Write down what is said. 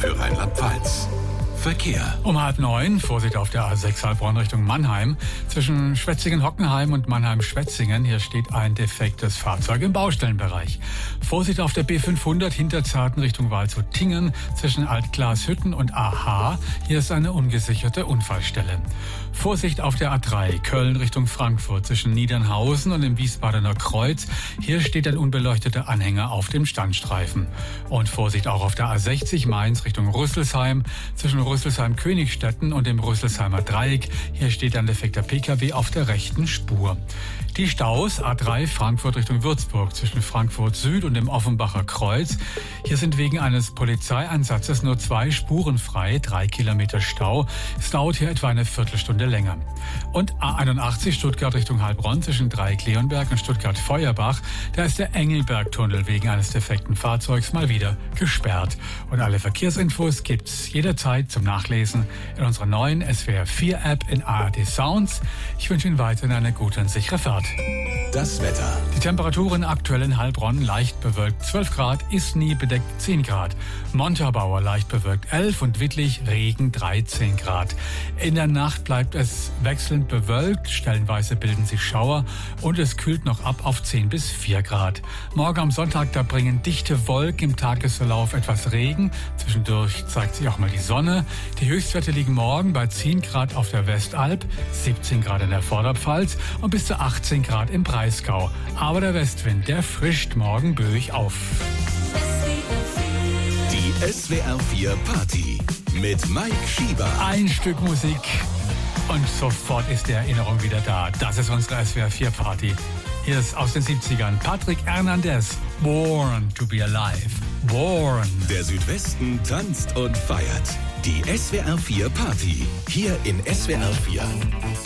für Rheinland-Pfalz. Verkehr. Um 8:30, Vorsicht auf der A6 Heilbronn Richtung Mannheim. Zwischen Schwetzingen-Hockenheim und Mannheim-Schwetzingen. Hier steht ein defektes Fahrzeug im Baustellenbereich. Vorsicht auf der B500 Hinterzarten Richtung Waldshut-Tingen. Zwischen Altglashütten und AH. Hier ist eine ungesicherte Unfallstelle. Vorsicht auf der A3 Köln Richtung Frankfurt. Zwischen Niedernhausen und dem Wiesbadener Kreuz. Hier steht ein unbeleuchteter Anhänger auf dem Standstreifen. Und Vorsicht auch auf der A60 Mainz Richtung Rüsselsheim. Zwischen Rüsselsheim-Königstetten und dem Rüsselsheimer Dreieck. Hier steht ein defekter Pkw auf der rechten Spur. Die Staus A3 Frankfurt Richtung Würzburg zwischen Frankfurt Süd und dem Offenbacher Kreuz. Hier sind wegen eines Polizeieinsatzes nur 2 Spuren frei, 3 Kilometer Stau. Es dauert hier etwa eine Viertelstunde länger. Und A81 Stuttgart Richtung Heilbronn zwischen Dreieck-Leonberg und Stuttgart-Feuerbach. Da ist der Engelbergtunnel wegen eines defekten Fahrzeugs mal wieder gesperrt. Und alle Verkehrsinfos gibt's jederzeit zum Nachlesen in unserer neuen SWR 4 App in ARD Sounds. Ich wünsche Ihnen weiterhin eine gute und sichere Fahrt. Das Wetter. Die Temperaturen aktuell in Heilbronn leicht bewölkt 12 Grad, Isny bedeckt 10 Grad. Montabaur leicht bewölkt 11 und Wittlich Regen 13 Grad. In der Nacht bleibt es wechselnd bewölkt, stellenweise bilden sich Schauer und es kühlt noch ab auf 10 bis 4 Grad. Morgen am Sonntag, da bringen dichte Wolken im Tagesverlauf etwas Regen. Zwischendurch zeigt sich auch mal die Sonne. Die Höchstwerte liegen morgen bei 10 Grad auf der Westalb, 17 Grad in der Vorderpfalz und bis zu 18 Grad im Breisgau. Aber der Westwind, der frischt morgen böig auf. Die SWR 4 Party mit Mike Schieber. Ein Stück Musik und sofort ist die Erinnerung wieder da. Das ist unsere SWR 4 Party. Hier ist aus den 70ern Patrick Hernandez. Born to be alive. Born. Der Südwesten tanzt und feiert. Die SWR 4 Party. Hier in SWR 4.